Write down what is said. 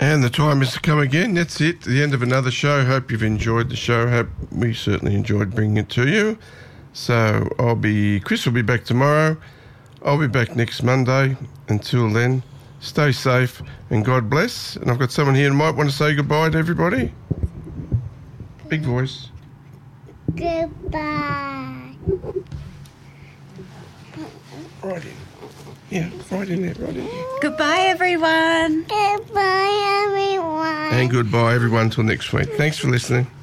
And the time is to come again. That's it. The end of another show. Hope you've enjoyed the show. Hope we certainly enjoyed bringing it to you. So Chris will be back tomorrow. I'll be back next Monday. Until then, stay safe and God bless. And I've got someone here who might want to say goodbye to everybody. Big voice. Goodbye. Right in. Yeah, right in there, right in there. Goodbye, everyone. Goodbye, everyone. And goodbye, everyone, till next week. Thanks for listening.